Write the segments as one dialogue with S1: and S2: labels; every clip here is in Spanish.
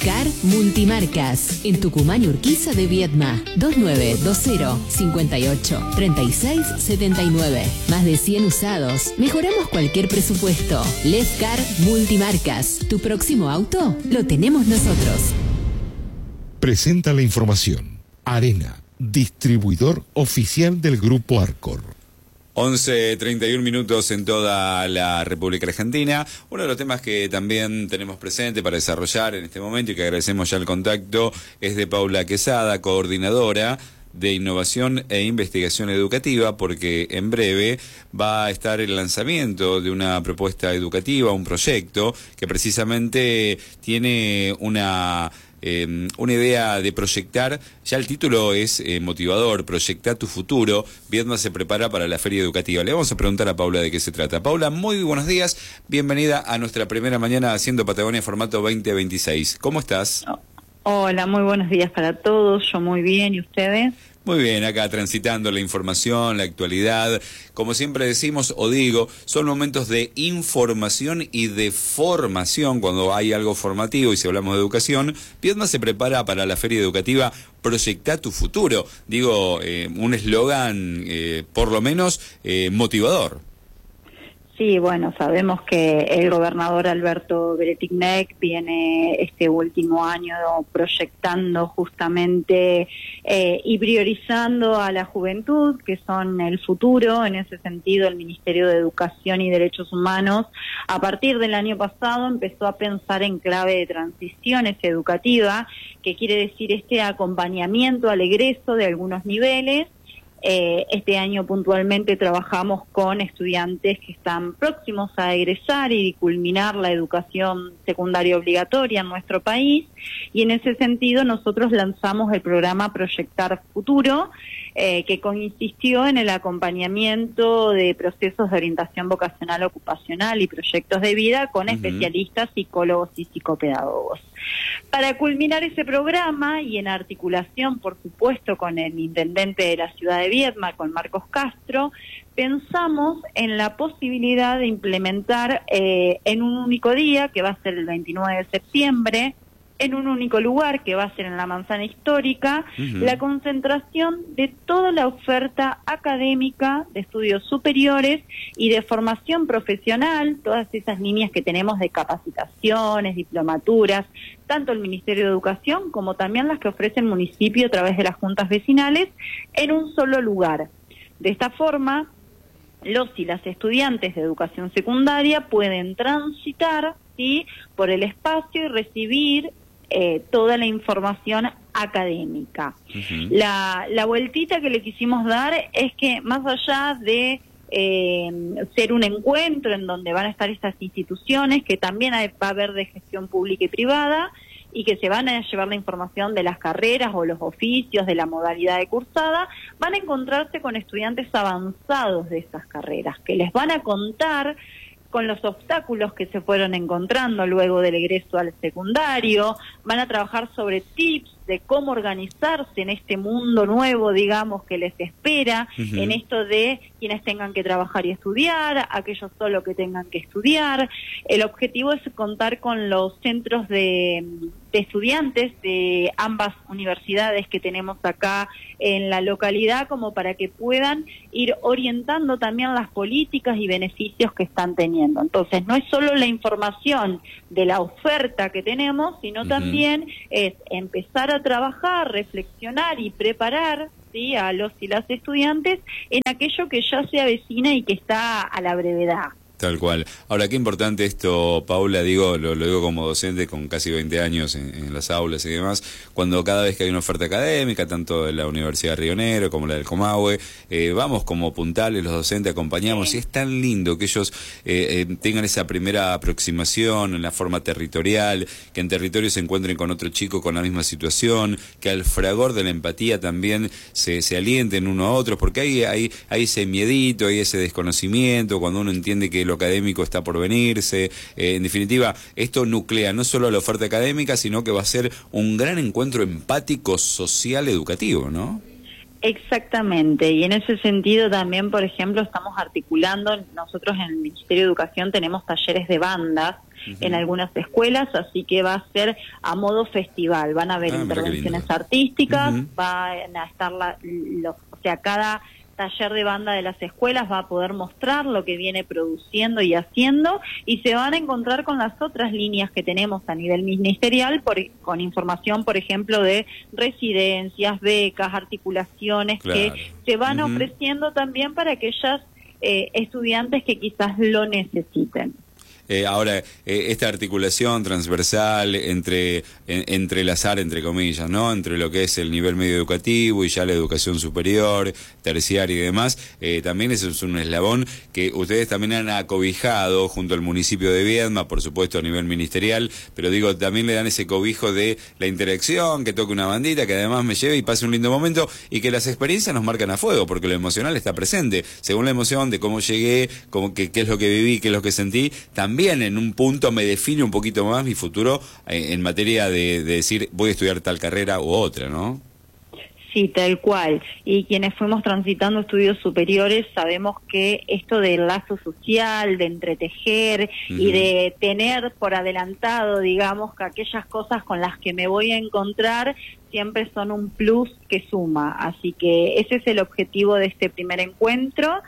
S1: Lescar Multimarcas, en Tucumán y Urquiza de Viedma, 2920-58-3679. Más de 100 usados. Mejoramos cualquier presupuesto. Lescar Multimarcas. ¿Tu próximo auto? Lo tenemos nosotros.
S2: Presenta la información. Arena, distribuidor oficial del Grupo Arcor.
S3: 11:31 minutos en toda la República Argentina. Uno de los temas que también tenemos presente para desarrollar en este momento y que agradecemos ya el contacto es de Paula Quesada, coordinadora de Innovación e Investigación Educativa, porque en breve va a estar el lanzamiento de una propuesta educativa, un proyecto que precisamente tiene una idea de proyectar. Ya el título es motivador: proyecta tu futuro. Viedma se prepara para la feria educativa. Le vamos a preguntar a Paula de qué se trata. Paula, muy buenos días, bienvenida a nuestra primera mañana haciendo Patagonia formato 2026. ¿Cómo estás?
S4: Hola, muy buenos días para todos. Yo muy bien, ¿y ustedes?
S3: Muy bien, acá transitando la información, la actualidad. Como siempre decimos o digo, son momentos de información y de formación cuando hay algo formativo, y si hablamos de educación, Viedma se prepara para la feria educativa Proyecta tu futuro. Digo, un eslogan por lo menos motivador.
S4: Sí, bueno, sabemos que el gobernador Alberto Bretiknecht viene este último año proyectando justamente y priorizando a la juventud, que son el futuro. En ese sentido, el Ministerio de Educación y Derechos Humanos, a partir del año pasado, empezó a pensar en clave de transiciones educativa, que quiere decir este acompañamiento al egreso de algunos niveles. Este año puntualmente trabajamos con estudiantes que están próximos a egresar y culminar la educación secundaria obligatoria en nuestro país, y en ese sentido nosotros lanzamos el programa Proyectar Futuro, que consistió en el acompañamiento de procesos de orientación vocacional ocupacional y proyectos de vida con especialistas, psicólogos y psicopedagogos. Para culminar ese programa, y en articulación, por supuesto, con el intendente de la ciudad de Viedma, con Marcos Castro, pensamos en la posibilidad de implementar en un único día, que va a ser el 29 de septiembre, en un único lugar, que va a ser en la Manzana Histórica, la concentración de toda la oferta académica de estudios superiores y de formación profesional, todas esas líneas que tenemos de capacitaciones, diplomaturas, tanto el Ministerio de Educación como también las que ofrece el municipio a través de las juntas vecinales, en un solo lugar. De esta forma, los y las estudiantes de educación secundaria pueden transitar, ¿sí?, por el espacio y recibir toda la información académica. La vueltita que le quisimos dar es que, más allá de ser un encuentro en donde van a estar estas instituciones, que también va a haber de gestión pública y privada, y que se van a llevar la información de las carreras o los oficios, de la modalidad de cursada, van a encontrarse con estudiantes avanzados de estas carreras, que les van a contar con los obstáculos que se fueron encontrando luego del egreso al secundario. Van a trabajar sobre tips de cómo organizarse en este mundo nuevo, digamos, que les espera, en esto de quienes tengan que trabajar y estudiar, aquellos solo que tengan que estudiar. El objetivo es contar con los centros de estudiantes de ambas universidades que tenemos acá en la localidad, como para que puedan ir orientando también las políticas y beneficios que están teniendo. Entonces, no es solo la información de la oferta que tenemos, sino también es empezar a trabajar, reflexionar y preparar, ¿sí?, a los y las estudiantes en aquello que ya se avecina y que está a la brevedad.
S3: Tal cual. Ahora, qué importante esto, Paula, digo, lo digo como docente con casi 20 años en las aulas y demás, cuando cada vez que hay una oferta académica, tanto de la Universidad de Río Negro como la del Comahue, vamos como puntales los docentes, acompañamos, y es tan lindo que ellos tengan esa primera aproximación en la forma territorial, que en territorio se encuentren con otro chico con la misma situación, que al fragor de la empatía también se alienten uno a otro, porque hay ese miedito, hay ese desconocimiento, cuando uno entiende que lo académico está por venirse. En definitiva, esto nuclea no solo la oferta académica, sino que va a ser un gran encuentro empático, social, educativo, ¿no?
S4: Exactamente, y en ese sentido también, por ejemplo, estamos articulando, nosotros en el Ministerio de Educación tenemos talleres de bandas, en algunas escuelas, así que va a ser a modo festival. Van a haber intervenciones artísticas, van a estar o sea, cada taller de banda de las escuelas va a poder mostrar lo que viene produciendo y haciendo, y se van a encontrar con las otras líneas que tenemos a nivel ministerial, con información, por ejemplo, de residencias, becas, articulaciones, que se van ofreciendo también para aquellas estudiantes que quizás lo necesiten.
S3: Ahora, esta articulación transversal entrelazar, entre comillas, ¿no? Entre lo que es el nivel medio educativo y ya la educación superior, terciaria y demás, también eso es un eslabón que ustedes también han acobijado junto al municipio de Viedma, por supuesto a nivel ministerial, pero digo, también le dan ese cobijo de la interacción, que toque una bandita, que además me lleve y pase un lindo momento, y que las experiencias nos marcan a fuego, porque lo emocional está presente. Según la emoción de cómo llegué, qué es lo que viví, qué es lo que sentí, también en un punto me define un poquito más mi futuro en materia de decir voy a estudiar tal carrera u otra, ¿no?
S4: Sí, tal cual. Y quienes fuimos transitando estudios superiores sabemos que esto del lazo social, de entretejer y de tener por adelantado, digamos, que aquellas cosas con las que me voy a encontrar siempre son un plus que suma. Así que ese es el objetivo de este primer encuentro,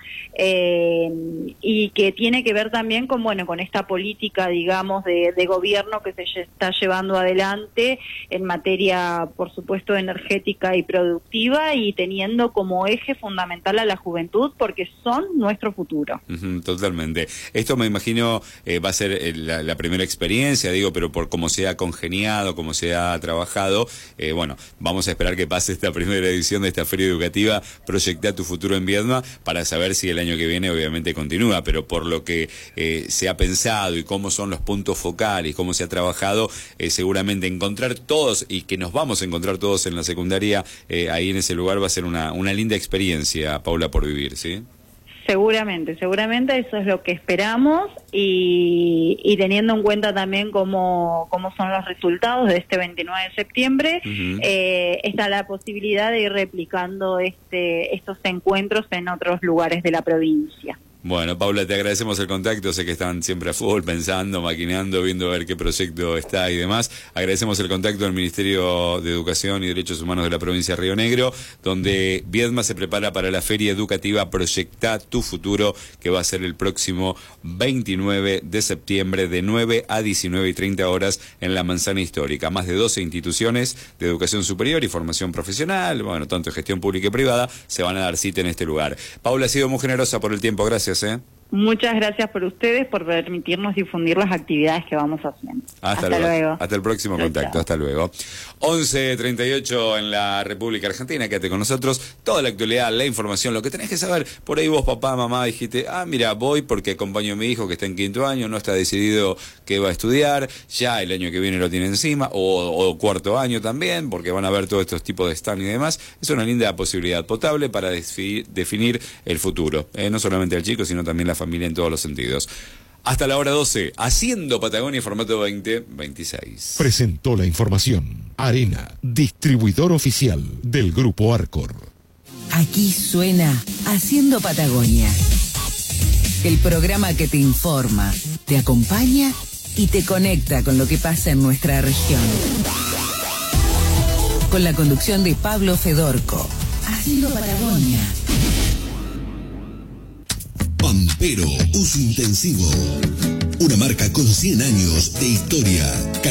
S4: y que tiene que ver también con, bueno, con esta política, digamos, de gobierno que se está llevando adelante en materia, por supuesto, energética y productiva, y teniendo como eje fundamental a la juventud, porque son nuestro futuro.
S3: Totalmente. Esto me imagino va a ser la primera experiencia, digo, pero por cómo se ha congeniado, cómo se ha trabajado, bueno, vamos a esperar que pase esta primera edición de esta feria educativa Proyecta tu futuro en Viedma, para saber si el año que viene obviamente continúa, pero por lo que se ha pensado y cómo son los puntos focales, cómo se ha trabajado, seguramente encontrar todos, y que nos vamos a encontrar todos en la secundaria, ahí en ese lugar va a ser una linda experiencia, Paula, por vivir, ¿sí?
S4: Seguramente eso es lo que esperamos, y teniendo en cuenta también cómo son los resultados de este 29 de septiembre, está la posibilidad de ir replicando estos encuentros en otros lugares de la provincia.
S3: Bueno, Paula, te agradecemos el contacto, sé que están siempre a full, pensando, maquinando, viendo a ver qué proyecto está y demás. Agradecemos el contacto del Ministerio de Educación y Derechos Humanos de la provincia de Río Negro, donde Viedma se prepara para la feria educativa Proyecta tu futuro, que va a ser el próximo 29 de septiembre de 9 a 19:30 horas en la Manzana Histórica. Más de 12 instituciones de educación superior y formación profesional, bueno, tanto gestión pública y privada, se van a dar cita en este lugar. Paula, ha sido muy generosa por el tiempo, gracias.
S4: Muchas gracias por ustedes, por permitirnos difundir las actividades que vamos haciendo. Hasta luego.
S3: Hasta el próximo contacto. Chao. Hasta luego. 11:38 en la República Argentina. Quédate con nosotros. Toda la actualidad, la información, lo que tenés que saber. Por ahí vos, papá, mamá, dijiste, mira, voy porque acompaño a mi hijo que está en 5º año, no está decidido qué va a estudiar, ya el año que viene lo tiene encima, o 4º año también, porque van a ver todos estos tipos de stand y demás. Es una linda posibilidad potable para definir el futuro. No solamente al chico, sino también la familia en todos los sentidos. Hasta la hora 12, Haciendo Patagonia, formato 2026.
S2: Presentó la información Arena, distribuidor oficial del Grupo Arcor.
S1: Aquí suena Haciendo Patagonia, el programa que te informa, te acompaña y te conecta con lo que pasa en nuestra región. Con la conducción de Pablo Fedorco. Haciendo Patagonia.
S5: Pampero, uso intensivo. Una marca con 100 años de historia.